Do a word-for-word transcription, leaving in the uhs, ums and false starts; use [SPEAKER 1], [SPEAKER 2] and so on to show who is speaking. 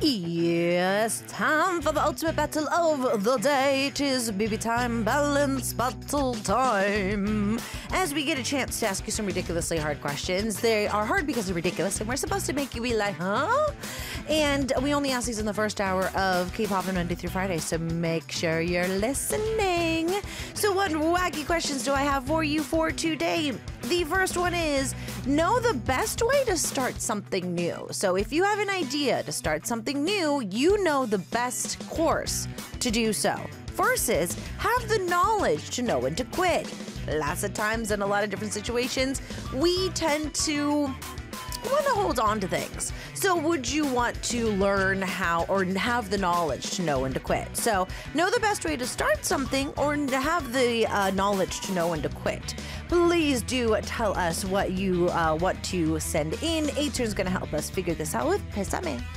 [SPEAKER 1] Yes, time for the ultimate battle of the day. It is B B time, balance battle time. As we get a chance to ask you some ridiculously hard questions. They are hard because they're ridiculous, and we're supposed to make you be like, huh? And we only ask these in the first hour of K-pop on Monday through Friday, so make sure you're listening. So what wacky questions do I have for you for today? The first one is, know the best way to start something new. So if you have an idea to start something new, you know the best course to do so. Versus, have the knowledge to know when to quit. Lots of times in a lot of different situations, we tend to want to hold on to things. So would you want to learn how or have the knowledge to know when to quit? So know the best way to start something or to have the uh, knowledge to know when to quit. Please do tell us what you uh, want to send in. Atur's going to help us figure this out with Pésame.